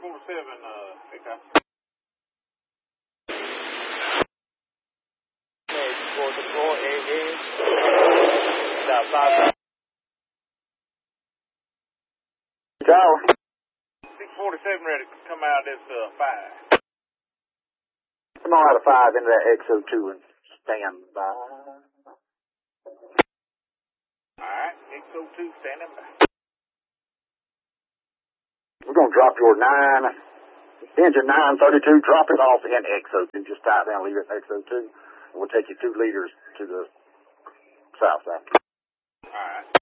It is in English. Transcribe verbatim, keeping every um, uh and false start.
forty-seven, uh, pick up. Go to four eight eight. Stop five. Tower. six forty-seven ready to come out this, uh, five. Come on out of five into that X O two and stand by. Alright, X O two standing by. We're going to drop your nine, engine nine thirty-two, drop it off in X O two. Just tie it down, leave it in X O two. And we'll take you two liters to the south side. Alright.